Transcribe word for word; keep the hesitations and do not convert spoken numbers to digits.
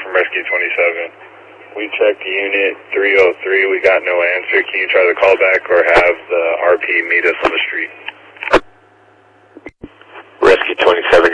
from Rescue twenty-seven. We checked Unit three oh three. We got no answer. Can you try the callback or have the R P meet us on the street? Rescue twenty-seven,